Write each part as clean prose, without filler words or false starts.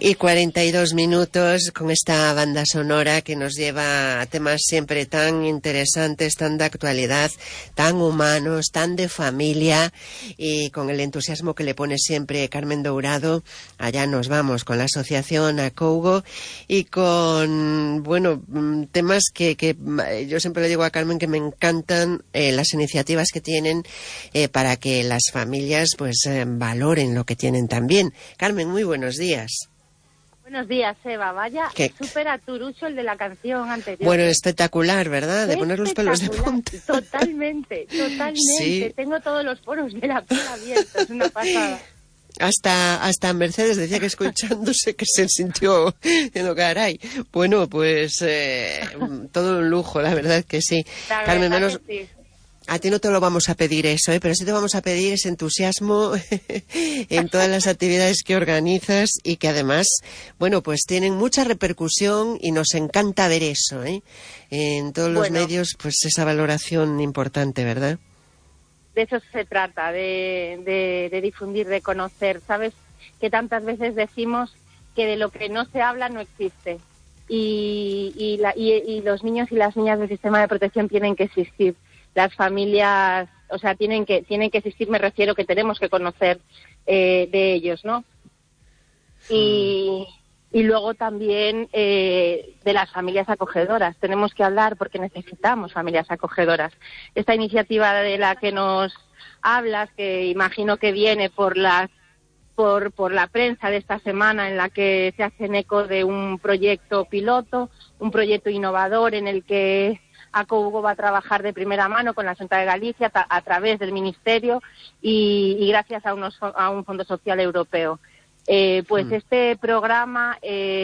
Y 42 minutos con esta banda sonora que nos lleva a temas siempre tan interesantes, tan de actualidad, tan humanos, tan de familia, y con el entusiasmo que le pone siempre Carmen Dourado. Allá nos vamos con la asociación Acougo y con, bueno, temas que yo siempre le digo a Carmen que me encantan, las iniciativas que tienen para que las familias pues valoren lo que tienen también. Carmen, muy buenos días. Buenos días, Eva. Vaya, súper aturucho el de la canción anterior. Bueno, espectacular, ¿verdad? De poner los pelos de punta. Totalmente. Sí. Tengo todos los poros de la piel abiertos, es una pasada. Hasta Mercedes decía que escuchándose que se sintió diciendo, caray. Bueno, pues todo un lujo, la verdad que sí. Carmen, menos... Sí. A ti no te lo vamos a pedir eso, pero sí te vamos a pedir ese entusiasmo en todas las actividades que organizas y que además, bueno, pues tienen mucha repercusión y nos encanta ver eso, en todos los medios, pues esa valoración importante, ¿verdad? De eso se trata, de difundir, de conocer. Sabes que tantas veces decimos que de lo que no se habla no existe y los niños y las niñas del sistema de protección tienen que existir. Las familias, o sea, tienen que existir, me refiero que tenemos que conocer de ellos, ¿no? Y luego también de las familias acogedoras. Tenemos que hablar porque necesitamos familias acogedoras. Esta iniciativa de la que nos hablas, que imagino que viene por la prensa de esta semana, en la que se hacen eco de un proyecto piloto, un proyecto innovador en el que Acougo va a trabajar de primera mano con la Xunta de Galicia a través del Ministerio y gracias a un Fondo Social Europeo. Este programa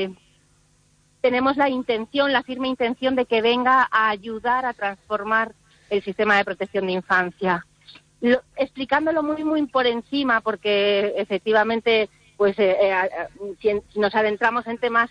tenemos la firme intención de que venga a ayudar a transformar el sistema de protección de infancia. Explicándolo muy, muy por encima, porque efectivamente, pues si nos adentramos en temas,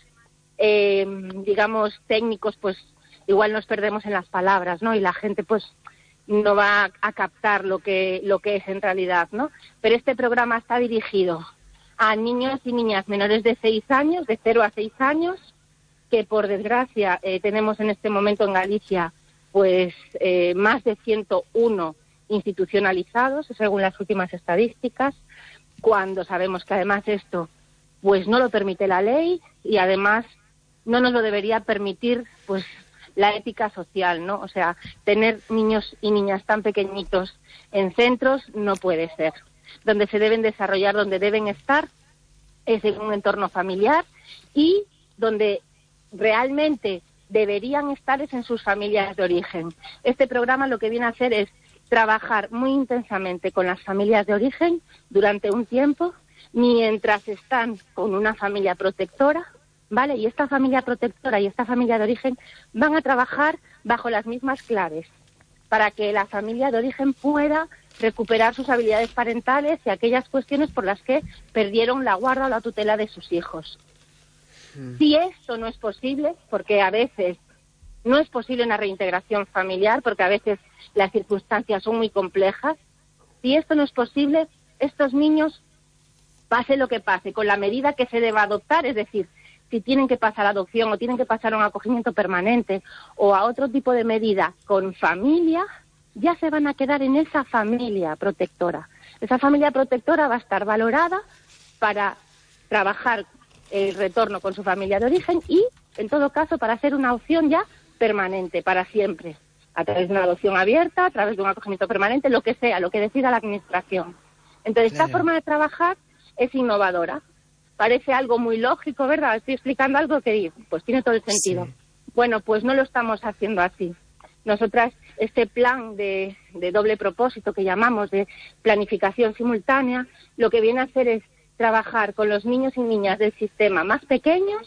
digamos, técnicos, pues igual nos perdemos en las palabras, ¿no? Y la gente, pues, no va a captar lo que es en realidad, ¿no? Pero este programa está dirigido a niños y niñas menores de 6 años, de 0 a 6 años, que por desgracia tenemos en este momento en Galicia, pues, más de 101 institucionalizados, según las últimas estadísticas, cuando sabemos que además esto, pues, no lo permite la ley y además no nos lo debería permitir, pues, la ética social, ¿no? O sea, tener niños y niñas tan pequeñitos en centros no puede ser. Donde se deben desarrollar, donde deben estar, es en un entorno familiar y donde realmente deberían estar es en sus familias de origen. Este programa lo que viene a hacer es trabajar muy intensamente con las familias de origen durante un tiempo, mientras están con una familia protectora, ¿vale? Y esta familia protectora y esta familia de origen van a trabajar bajo las mismas claves para que la familia de origen pueda recuperar sus habilidades parentales y aquellas cuestiones por las que perdieron la guarda o la tutela de sus hijos. Si esto no es posible, porque a veces no es posible una reintegración familiar, porque a veces las circunstancias son muy complejas, si esto no es posible, estos niños, pase lo que pase, con la medida que se deba adoptar, es decir, si tienen que pasar a adopción o tienen que pasar a un acogimiento permanente o a otro tipo de medida con familia, ya se van a quedar en esa familia protectora. Esa familia protectora va a estar valorada para trabajar el retorno con su familia de origen y, en todo caso, para hacer una opción ya permanente, para siempre, a través de una adopción abierta, a través de un acogimiento permanente, lo que sea, lo que decida la Administración. Entonces, Esta forma de trabajar es innovadora. Parece algo muy lógico, ¿verdad? Estoy explicando algo que pues tiene todo el sentido. Sí. Bueno, pues no lo estamos haciendo así. Nosotras, este plan de doble propósito que llamamos de planificación simultánea, lo que viene a hacer es trabajar con los niños y niñas del sistema más pequeños,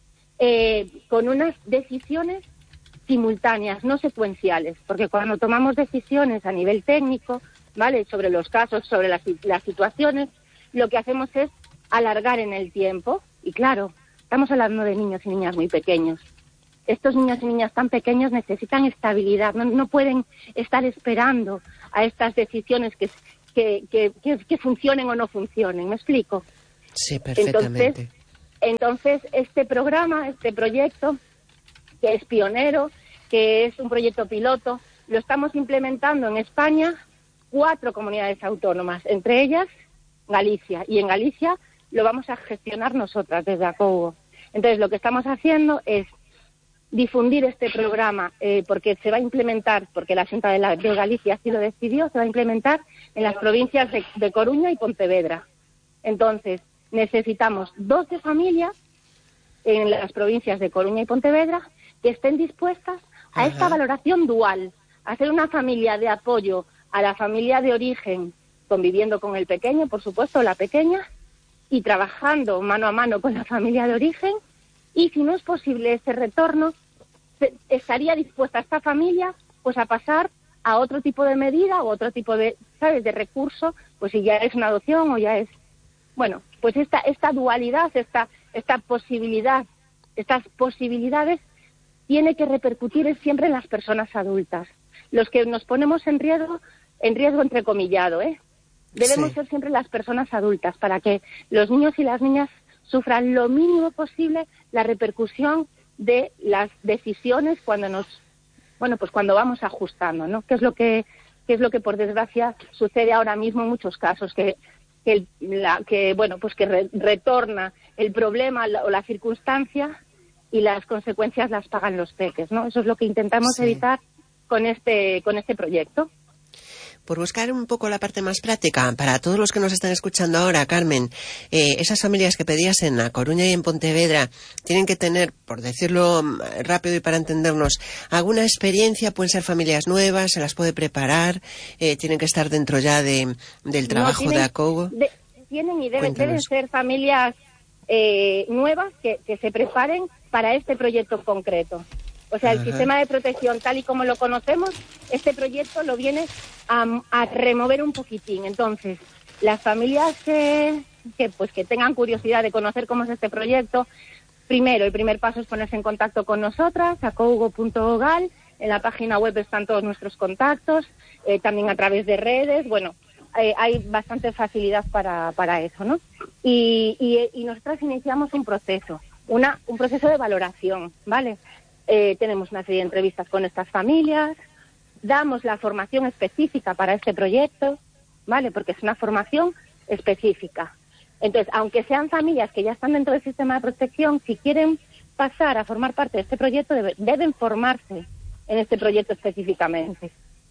con unas decisiones simultáneas, no secuenciales, porque cuando tomamos decisiones a nivel técnico, ¿vale?, sobre los casos, sobre las situaciones, lo que hacemos es alargar en el tiempo. Y claro, estamos hablando de niños y niñas muy pequeños. Estos niños y niñas tan pequeños necesitan estabilidad, no pueden estar esperando a estas decisiones que funcionen o no funcionen. ¿Me explico? Sí, perfectamente. Entonces, Entonces, este programa, este proyecto, que es pionero, que es un proyecto piloto, lo estamos implementando en España 4 comunidades autónomas, entre ellas Galicia. Y en Galicia lo vamos a gestionar nosotras desde Acougo. Entonces, lo que estamos haciendo es difundir este programa, porque se va a implementar, porque la Xunta de Galicia así lo decidió, se va a implementar en las provincias de Coruña y Pontevedra. Entonces, necesitamos 12 familias en las provincias de Coruña y Pontevedra que estén dispuestas a esta valoración dual, a ser una familia de apoyo a la familia de origen, conviviendo con el pequeño, por supuesto, la pequeña, y trabajando mano a mano con la familia de origen. Y si no es posible ese retorno, estaría dispuesta esta familia pues a pasar a otro tipo de medida o otro tipo de, ¿sabes?, de recurso, pues si ya es una adopción o ya es... Bueno, pues esta dualidad, esta posibilidad, estas posibilidades tiene que repercutir siempre en las personas adultas. Los que nos ponemos en riesgo entrecomillado, debemos ser siempre las personas adultas para que los niños y las niñas sufran lo mínimo posible la repercusión de las decisiones cuando cuando vamos ajustando, ¿no? Que es lo que por desgracia sucede ahora mismo en muchos casos, que retorna el problema o la circunstancia y las consecuencias las pagan los peques, ¿no? Eso es lo que intentamos evitar con este proyecto. Por buscar un poco la parte más práctica, para todos los que nos están escuchando ahora, Carmen, esas familias que pedías en La Coruña y en Pontevedra tienen que tener, por decirlo rápido y para entendernos, alguna experiencia, pueden ser familias nuevas, se las puede preparar, tienen que estar dentro ya del trabajo de Acougo. Tienen y deben ser familias nuevas que se preparen para este proyecto concreto. O sea, el sistema de protección tal y como lo conocemos, este proyecto lo viene a remover un poquitín. Entonces, las familias que tengan curiosidad de conocer cómo es este proyecto, primero, el primer paso es ponerse en contacto con nosotras, acougo.gal, en la página web están todos nuestros contactos, también a través de redes, bueno, hay bastante facilidad para eso, ¿no? Y nosotras iniciamos un proceso de valoración, ¿vale? Tenemos una serie de entrevistas con estas familias, damos la formación específica para este proyecto, ¿vale? Porque es una formación específica. Entonces, aunque sean familias que ya están dentro del sistema de protección, si quieren pasar a formar parte de este proyecto, deben formarse en este proyecto específicamente.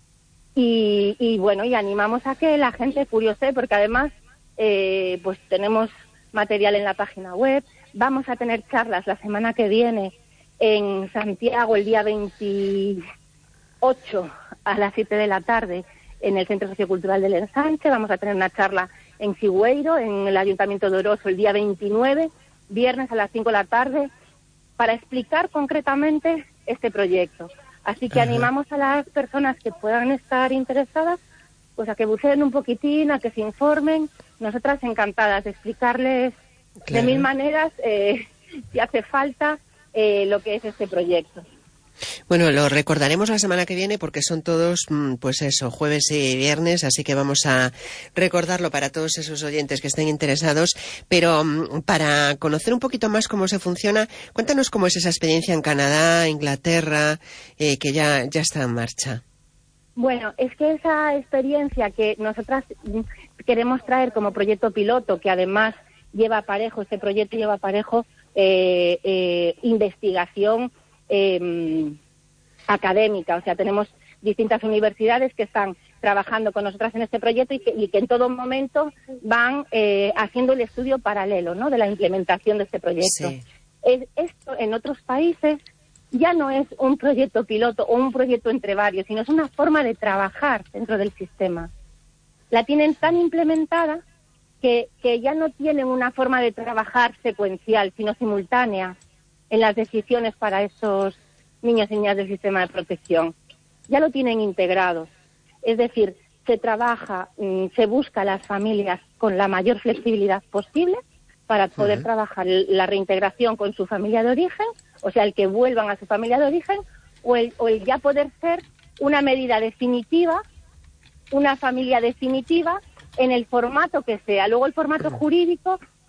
Y animamos a que la gente curiose, porque además pues tenemos material en la página web, vamos a tener charlas la semana que viene en Santiago el día 28 a las 7 de la tarde en el Centro Sociocultural del Ensanche. Vamos a tener una charla en Sigüeiro, en el Ayuntamiento de Oroso, el día 29, viernes a las 5 de la tarde, para explicar concretamente este proyecto. Así que animamos a las personas que puedan estar interesadas pues a que buceen un poquitín, a que se informen. Nosotras encantadas de explicarles de mil maneras, si hace falta, lo que es este proyecto. Bueno, lo recordaremos la semana que viene porque son todos, pues eso, jueves y viernes, así que vamos a recordarlo para todos esos oyentes que estén interesados. Pero para conocer un poquito más cómo se funciona, cuéntanos cómo es esa experiencia en Canadá, Inglaterra, que ya está en marcha. Bueno, es que esa experiencia que nosotras queremos traer como proyecto piloto, que además este proyecto lleva aparejo investigación académica, o sea, tenemos distintas universidades que están trabajando con nosotras en este proyecto y que en todo momento van haciendo el estudio paralelo, ¿no?, de la implementación de este proyecto. Sí. Esto en otros países ya no es un proyecto piloto o un proyecto entre varios, sino es una forma de trabajar dentro del sistema. La tienen tan implementada que ya no tienen una forma de trabajar secuencial, sino simultánea en las decisiones para estos niños y niñas del sistema de protección. Ya lo tienen integrado. Es decir, se trabaja, se busca a las familias con la mayor flexibilidad posible para poder trabajar la reintegración con su familia de origen, o sea, el que vuelvan a su familia de origen, o el ya poder ser una medida definitiva, una familia definitiva, en el formato que sea. Luego el formato jurídico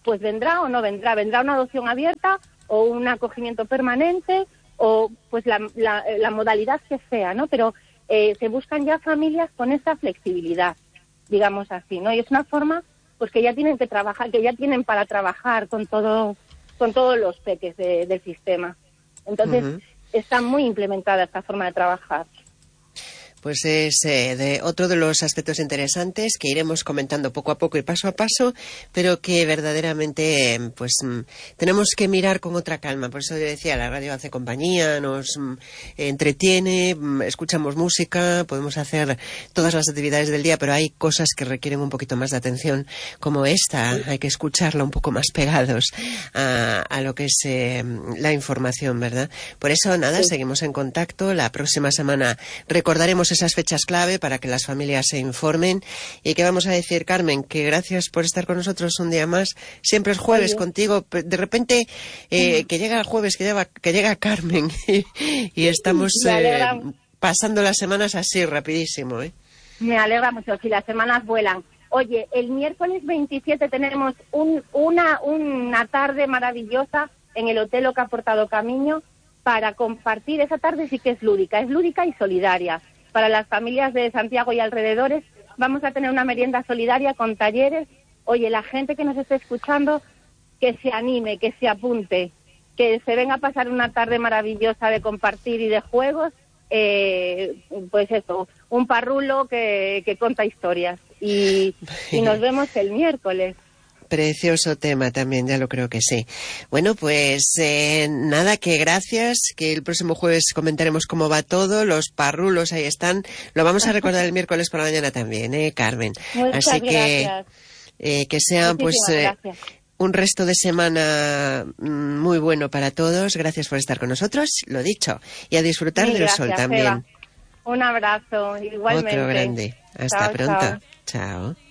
pues vendrá o no vendrá. Vendrá una adopción abierta o un acogimiento permanente o pues la modalidad que sea, ¿no? Pero se buscan ya familias con esa flexibilidad, digamos así, ¿no? Y es una forma pues que ya tienen que trabajar, que ya tienen para trabajar con todos los peques del sistema. Entonces, está muy implementada esta forma de trabajar. Pues es otro de los aspectos interesantes que iremos comentando poco a poco y paso a paso, pero que verdaderamente pues tenemos que mirar con otra calma. Por eso yo decía, la radio hace compañía, nos entretiene, escuchamos música, podemos hacer todas las actividades del día, pero hay cosas que requieren un poquito más de atención, como esta. Hay que escucharla un poco más pegados a lo que es la información, ¿verdad? Por eso, nada, seguimos en contacto. La próxima semana recordaremos esas fechas clave para que las familias se informen. ¿Y qué vamos a decir, Carmen? Que gracias por estar con nosotros un día más. Siempre es jueves contigo. De repente, que llega el jueves, que llega Carmen y estamos pasando las semanas así, rapidísimo, ¿eh? Me alegra mucho, si las semanas vuelan. Oye, el miércoles 27 tenemos una tarde maravillosa en el Hotel Oca Portado Camiño para compartir. Esa tarde sí que es lúdica y solidaria. Para las familias de Santiago y alrededores vamos a tener una merienda solidaria con talleres. Oye, la gente que nos esté escuchando, que se anime, que se apunte, que se venga a pasar una tarde maravillosa de compartir y de juegos. Pues eso, un parrulo que cuenta historias. Y nos vemos el miércoles. Precioso tema también, ya lo creo que sí. Bueno, pues nada, que gracias, que el próximo jueves comentaremos cómo va todo, los parrulos ahí están, lo vamos a recordar el miércoles por la mañana también, Carmen. Muchas Así gracias. Que sea pues un resto de semana muy bueno para todos. Gracias por estar con nosotros, lo dicho, y a disfrutar del sol también. Eva. Un abrazo, igualmente. Otro grande. Hasta pronto. Chao.